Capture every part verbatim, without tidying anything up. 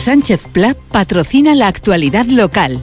Sánchez Pla patrocina la actualidad local.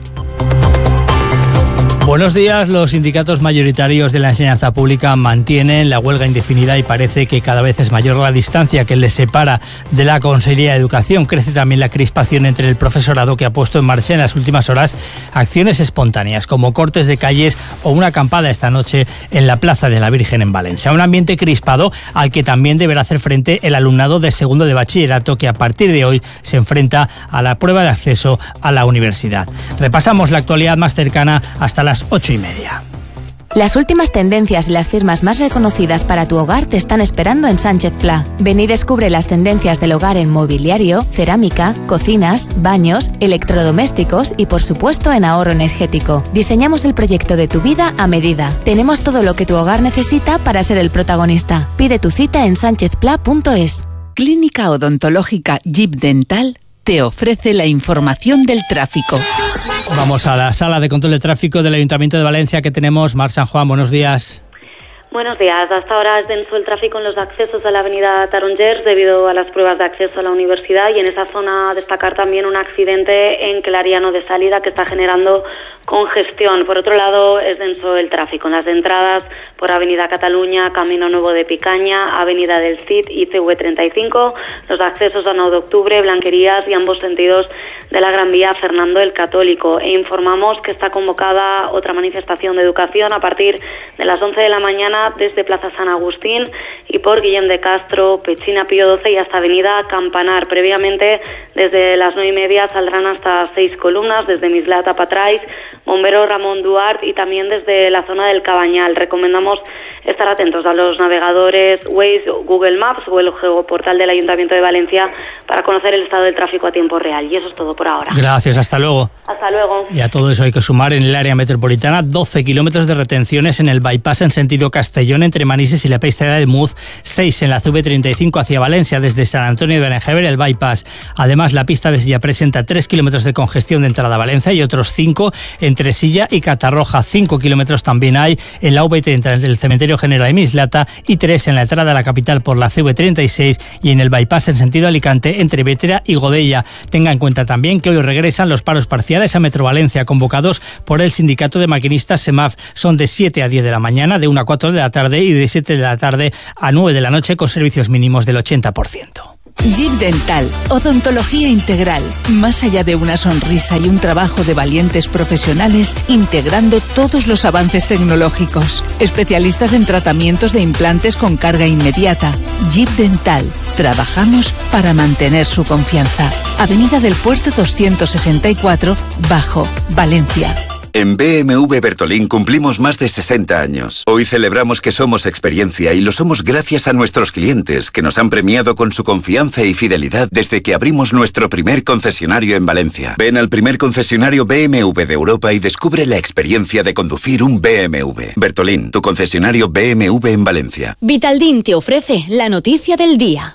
Buenos días. Los sindicatos mayoritarios de la enseñanza pública mantienen la huelga indefinida y parece que cada vez es mayor la distancia que les separa de la Consellería de Educación. Crece también la crispación entre el profesorado, que ha puesto en marcha en las últimas horas acciones espontáneas como cortes de calles o una acampada esta noche en la Plaza de la Virgen en Valencia. Un ambiente crispado al que también deberá hacer frente el alumnado de segundo de bachillerato, que a partir de hoy se enfrenta a la prueba de acceso a la universidad. Repasamos la actualidad más cercana hasta las ocho y media. Las últimas tendencias y las firmas más reconocidas para tu hogar te están esperando en Sánchez Pla. Ven y descubre las tendencias del hogar en mobiliario, cerámica, cocinas, baños, electrodomésticos y, por supuesto, en ahorro energético. Diseñamos el proyecto de tu vida a medida. Tenemos todo lo que tu hogar necesita para ser el protagonista. Pide tu cita en sánchez pla punto es. Clínica Odontológica Jeep Dental te ofrece la información del tráfico. Vamos a la sala de control de tráfico del Ayuntamiento de Valencia, que tenemos. Mar San Juan, buenos días. Buenos días. Hasta ahora es denso el tráfico en los accesos a la avenida Tarongers debido a las pruebas de acceso a la universidad, y en esa zona destacar también un accidente en Clariano de salida que está generando congestión. Por otro lado, es denso el tráfico en las entradas por Avenida Cataluña, Camino Nuevo de Picaña, Avenida del Cid y C V treinta y cinco, los accesos a nueve de octubre, Blanquerías y ambos sentidos de la Gran Vía Fernando el Católico. E informamos que está convocada otra manifestación de educación a partir de las once de la mañana desde Plaza San Agustín y por Guillem de Castro, Pechina Pío doce y hasta Avenida Campanar. Previamente, desde las nueve y media saldrán hasta seis columnas desde Mislata Patrais, Bombero Ramón Duarte y también desde la zona del Cabañal. Recomendamos estar atentos a los navegadores Waze, Google Maps o el geoportal del Ayuntamiento de Valencia para conocer el estado del tráfico a tiempo real. Y eso es todo por ahora. Gracias, hasta luego. Hasta luego. Y a todo eso hay que sumar en el área metropolitana doce kilómetros de retenciones en el bypass en sentido Castellón entre Manises y la pista de Muz, seis en la C V treinta y cinco hacia Valencia desde San Antonio de Berenjever, el bypass. Además, la pista de Silla presenta tres kilómetros de congestión de entrada a Valencia y otros cinco entre Silla y Catarroja. cinco kilómetros también hay en la U V treinta entre el Cementerio General de Mislata y tres en la entrada a la capital por la C V treinta y seis y en el bypass en sentido Alicante entre Vétera y Godella. Tenga en cuenta también que hoy regresan los paros parciales a Metro Valencia convocados por el sindicato de maquinistas SEMAF. Son de siete a diez de la mañana, de una a cuatro de la tarde y de siete de la tarde a nueve de la noche con servicios mínimos del ochenta por ciento. Jeep Dental, odontología integral, más allá de una sonrisa y un trabajo de valientes profesionales, integrando todos los avances tecnológicos. Especialistas en tratamientos de implantes con carga inmediata. Jeep Dental, trabajamos para mantener su confianza. Avenida del Puerto doscientos sesenta y cuatro, Bajo, Valencia. En B M W Bertolín cumplimos más de sesenta años. Hoy celebramos que somos experiencia y lo somos gracias a nuestros clientes, que nos han premiado con su confianza y fidelidad desde que abrimos nuestro primer concesionario en Valencia. Ven al primer concesionario B M W de Europa y descubre la experiencia de conducir un B M W. Bertolín, tu concesionario B M W en Valencia. Vitaldin te ofrece la noticia del día.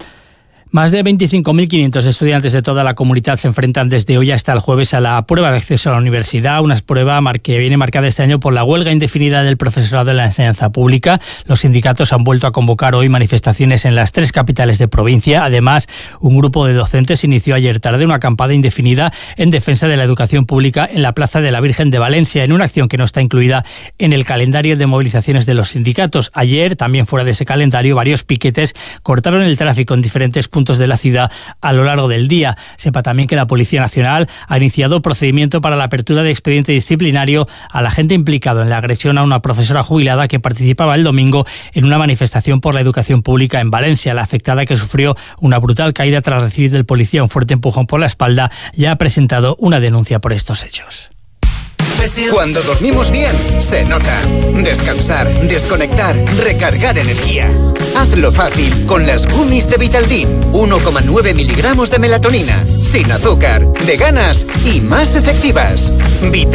Más de veinticinco mil quinientos estudiantes de toda la comunidad se enfrentan desde hoy hasta el jueves a la prueba de acceso a la universidad, una prueba que viene marcada este año por la huelga indefinida del profesorado de la enseñanza pública. Los sindicatos han vuelto a convocar hoy manifestaciones en las tres capitales de provincia. Además, un grupo de docentes inició ayer tarde una acampada indefinida en defensa de la educación pública en la Plaza de la Virgen de Valencia, en una acción que no está incluida en el calendario de movilizaciones de los sindicatos. Ayer, también fuera de ese calendario, varios piquetes cortaron el tráfico en diferentes puntos de la ciudad a lo largo del día. Sepa también que la Policía Nacional ha iniciado procedimiento para la apertura de expediente disciplinario al agente implicado en la agresión a una profesora jubilada que participaba el domingo en una manifestación por la educación pública en Valencia. La afectada, que sufrió una brutal caída tras recibir del policía un fuerte empujón por la espalda, ya ha presentado una denuncia por estos hechos. Cuando dormimos bien, se nota. Descansar, desconectar, recargar energía. Hazlo fácil con las gummies de Vitaldin. uno coma nueve miligramos de melatonina, sin azúcar, veganas y más efectivas.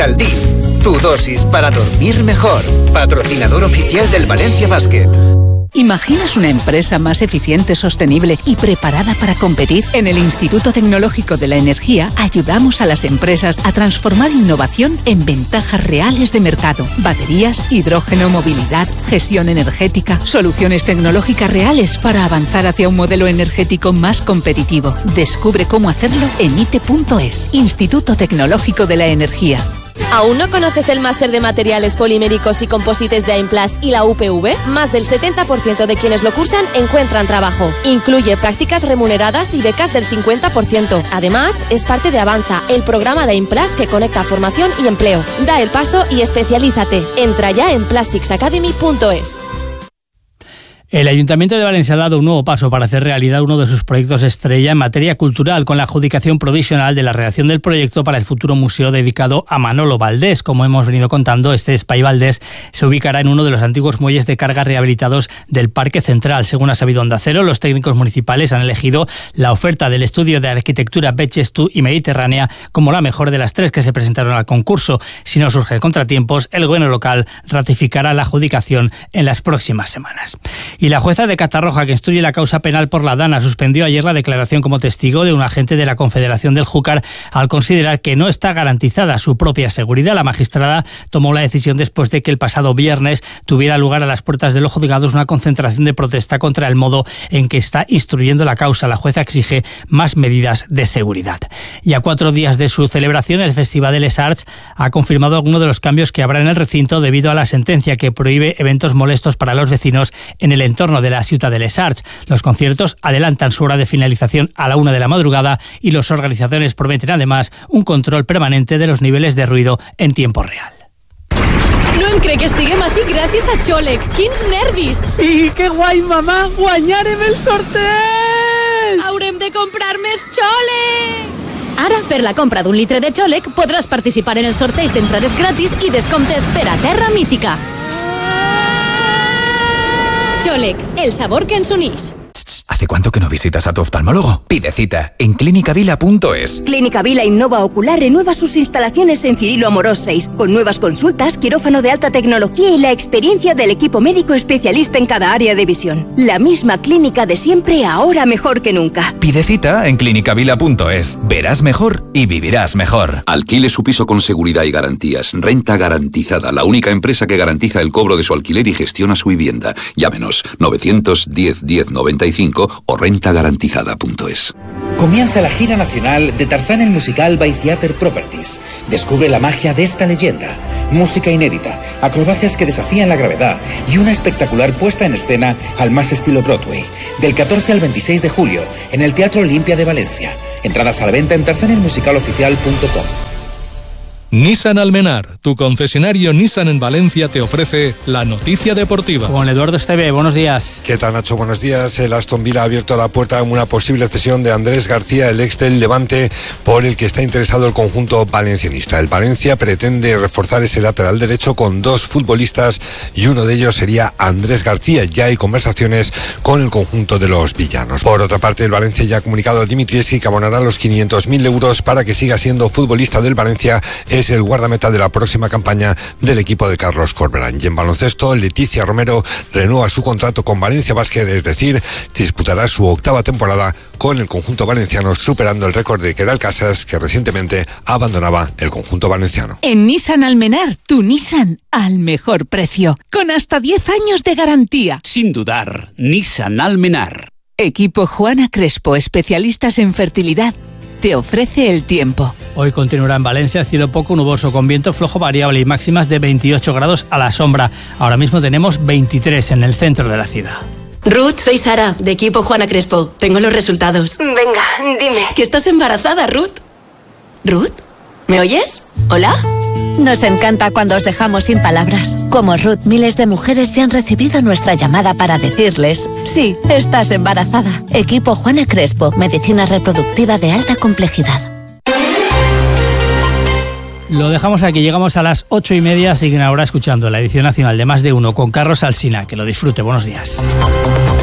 Vitaldin, tu dosis para dormir mejor. Patrocinador oficial del Valencia Basket. ¿Imaginas una empresa más eficiente, sostenible y preparada para competir? En el Instituto Tecnológico de la Energía ayudamos a las empresas a transformar innovación en ventajas reales de mercado. Baterías, hidrógeno, movilidad, gestión energética, soluciones tecnológicas reales para avanzar hacia un modelo energético más competitivo. Descubre cómo hacerlo en ite punto es. Instituto Tecnológico de la Energía. ¿Aún no conoces el máster de materiales poliméricos y composites de AIMPLAS y la U P V? Más del setenta por ciento de quienes lo cursan encuentran trabajo. Incluye prácticas remuneradas y becas del cincuenta por ciento. Además, es parte de Avanza, el programa de AIMPLAS que conecta formación y empleo. Da el paso y especialízate. Entra ya en plastics academy punto es. El Ayuntamiento de Valencia ha dado un nuevo paso para hacer realidad uno de sus proyectos estrella en materia cultural, con la adjudicación provisional de la redacción del proyecto para el futuro museo dedicado a Manolo Valdés. Como hemos venido contando, este Espai Valdés se ubicará en uno de los antiguos muelles de carga rehabilitados del Parque Central. Según ha sabido Onda Cero, los técnicos municipales han elegido la oferta del estudio de arquitectura Betxestu y Mediterránea como la mejor de las tres que se presentaron al concurso. Si no surgen contratiempos, el gobierno local ratificará la adjudicación en las próximas semanas. Y la jueza de Catarroja, que instruye la causa penal por la Dana, suspendió ayer la declaración como testigo de un agente de la Confederación del Júcar al considerar que no está garantizada su propia seguridad. La magistrada tomó la decisión después de que el pasado viernes tuviera lugar a las puertas de los juzgados una concentración de protesta contra el modo en que está instruyendo la causa. La jueza exige más medidas de seguridad. Y a cuatro días de su celebración, el Festival de Les Arts ha confirmado algunos de los cambios que habrá en el recinto debido a la sentencia que prohíbe eventos molestos para los vecinos en el entorno de la ciudad de Les Arts. Los conciertos adelantan su hora de finalización a la una de la madrugada y los organizadores prometen además un control permanente de los niveles de ruido en tiempo real. No em crec que estiguem així gràcies a Xolec. Quins nervis! Sí, que guai, mamà! Guanyarem el sorteig! Haurem de comprar més Xolec! Ara, per la compra d'un litre de Xolec, podràs participar en el sorteig d'entrades gratis i descomptes per a Terra Mítica. Xolec, el sabor que ens unís. ¿Hace cuánto que no visitas a tu oftalmólogo? Pide cita en clínica vila punto es. Clínica Vila Innova Ocular renueva sus instalaciones en Cirilo Amorós seis, con nuevas consultas, quirófano de alta tecnología y la experiencia del equipo médico especialista en cada área de visión. La misma clínica de siempre, ahora mejor que nunca. Pide cita en clínica vila punto es. Verás mejor y vivirás mejor. Alquile su piso con seguridad y garantías. Renta Garantizada, la única empresa que garantiza el cobro de su alquiler y gestiona su vivienda. Llámenos novecientos diez diez noventa y cinco o renta garantizada punto es. Comienza la gira nacional de Tarzán el musical by Theater Properties. Descubre la magia de esta leyenda. Música inédita, acrobacias que desafían la gravedad y una espectacular puesta en escena al más estilo Broadway. Del catorce al veintiséis de julio en el Teatro Olimpia de Valencia. Entradas a la venta en tarzán el musical oficial punto com. Nissan Almenar, tu concesionario Nissan en Valencia, te ofrece la noticia deportiva. Con Eduardo Esteve, buenos días. ¿Qué tal, Nacho? Buenos días. El Aston Villa ha abierto la puerta a una posible cesión de Andrés García, el ex del Levante, por el que está interesado el conjunto valencianista. El Valencia pretende reforzar ese lateral derecho con dos futbolistas y uno de ellos sería Andrés García. Ya hay conversaciones con el conjunto de los villanos. Por otra parte, el Valencia ya ha comunicado a Dimitrievski que abonará los quinientos mil euros para que siga siendo futbolista del Valencia. Es el guardameta de la próxima campaña del equipo de Carlos Corberán. Y en baloncesto, Leticia Romero renueva su contrato con Valencia Basket, es decir, disputará su octava temporada con el conjunto valenciano, superando el récord de Keral Casas, que recientemente abandonaba el conjunto valenciano. En Nissan Almenar, tu Nissan al mejor precio, con hasta diez años de garantía. Sin dudar, Nissan Almenar. Equipo Juana Crespo, especialistas en fertilidad, te ofrece el tiempo. Hoy continuará en Valencia cielo poco nuboso con viento flojo variable y máximas de veintiocho grados a la sombra. Ahora mismo tenemos veintitrés en el centro de la ciudad. Ruth, soy Sara, de Equipo Juana Crespo. Tengo los resultados. Venga, dime. ¿Que estás embarazada, Ruth? ¿Ruth? ¿Me oyes? ¿Hola? Nos encanta cuando os dejamos sin palabras. Como Ruth, miles de mujeres ya han recibido nuestra llamada para decirles: sí, estás embarazada. Equipo Juana Crespo, medicina reproductiva de alta complejidad. Lo dejamos aquí, llegamos a las ocho y media, siguen ahora escuchando la edición nacional de Más de Uno con Carlos Alsina. Que lo disfrute, buenos días.